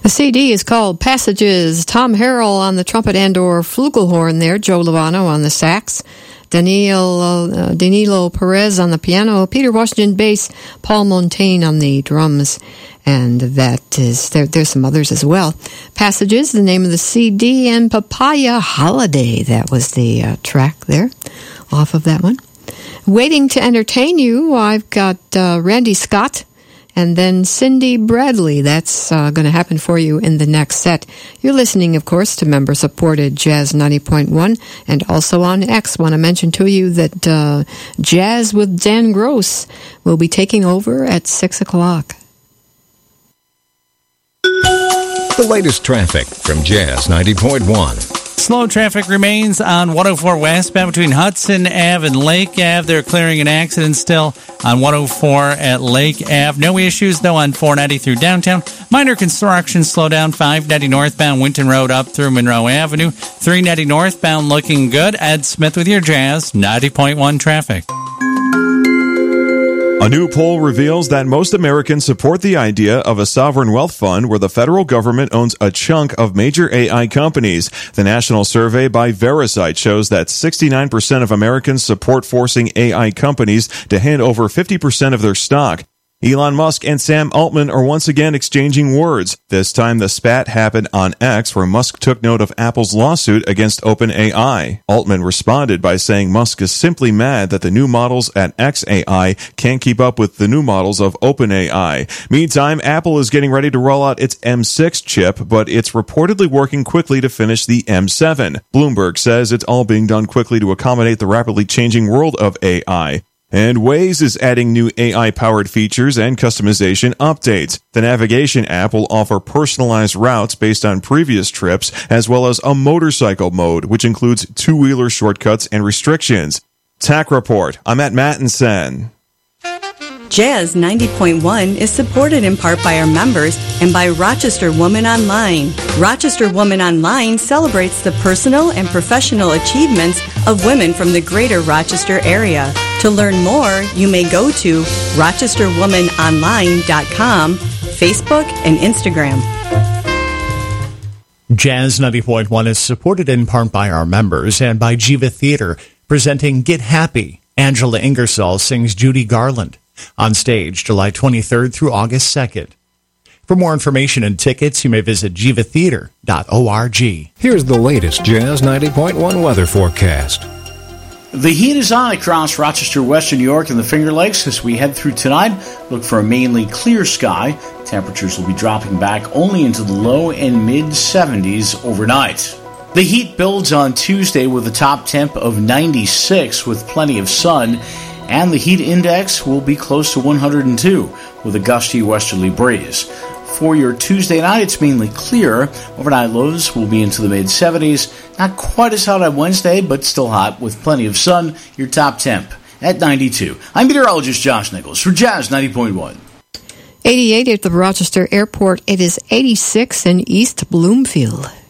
The CD is called Passages. Tom Harrell on the trumpet and/or flugelhorn there. Joe Lovano on the sax. Danilo Perez on the piano. Peter Washington bass. Paul Montaigne on the drums. And that is, there's some others as well. Passages, the name of the CD, and Papaya Holiday. That was the track there off of that one. Waiting to entertain you, I've got Randy Scott. And then Cindy Bradley. That's going to happen for you in the next set. You're listening, of course, to member-supported Jazz 90.1. And also on X, want to mention to you that Jazz with Dan Gross will be taking over at 6 o'clock. The latest traffic from Jazz 90.1. Slow traffic remains on 104 westbound between Hudson Ave and Lake Ave. They're clearing an accident still on 104 at Lake Ave. No issues, though, on 490 through downtown. Minor construction slowdown, 590 northbound Winton Road up through Monroe Avenue. 390 northbound looking good. Ed Smith with your Jazz 90.1 traffic. A new poll reveals that most Americans support the idea of a sovereign wealth fund where the federal government owns a chunk of major AI companies. The national survey by Verisight shows that 69% of Americans support forcing AI companies to hand over 50% of their stock. Elon Musk and Sam Altman are once again exchanging words. This time the spat happened on X, where Musk took note of Apple's lawsuit against OpenAI. Altman responded by saying Musk is simply mad that the new models at XAI can't keep up with the new models of OpenAI. Meantime, Apple is getting ready to roll out its M6 chip, but it's reportedly working quickly to finish the M7. Bloomberg says it's all being done quickly to accommodate the rapidly changing world of AI. And Waze is adding new AI-powered features and customization updates. The navigation app will offer personalized routes based on previous trips, as well as a motorcycle mode, which includes two-wheeler shortcuts and restrictions. Tech Report. I'm Matt Mattinson. Jazz 90.1 is supported in part by our members and by Rochester Woman Online. Rochester Woman Online celebrates the personal and professional achievements of women from the greater Rochester area. To learn more, you may go to rochesterwomanonline.com, Facebook, and Instagram. Jazz 90.1 is supported in part by our members and by Jiva Theater, presenting Get Happy. Angela Ingersoll sings Judy Garland. On stage, July 23rd through August 2nd. For more information and tickets, you may visit jivatheater.org. Here's the latest Jazz 90.1 weather forecast. The heat is on across Rochester, Western New York, and the Finger Lakes as we head through tonight. Look for a mainly clear sky. Temperatures will be dropping back only into the low and mid-70s overnight. The heat builds on Tuesday with a top temp of 96 with plenty of sun. And the heat index will be close to 102 with a gusty westerly breeze. For your Tuesday night, it's mainly clear. Overnight lows will be into the mid-70s. Not quite as hot on Wednesday, but still hot with plenty of sun. Your top temp at 92. I'm meteorologist Josh Nichols for Jazz 90.1. 88 at the Rochester Airport. It is 86 in East Bloomfield.